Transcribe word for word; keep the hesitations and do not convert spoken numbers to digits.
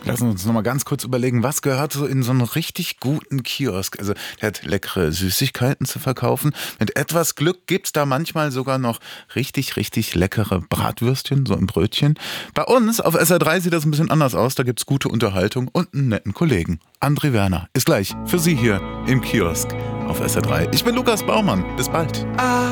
Lassen wir uns noch mal ganz kurz überlegen, was gehört so in so einen richtig guten Kiosk? Also, der hat leckere Süßigkeiten zu verkaufen. Mit etwas Glück gibt's da manchmal sogar noch richtig, richtig leckere Bratwürstchen, so im Brötchen. Bei uns auf S R drei sieht das ein bisschen anders aus. Da gibt's gute Unterhaltung und einen netten Kollegen. André Werner ist gleich für Sie hier im Kiosk auf S R drei. Ich bin Lukas Baumann. Bis bald.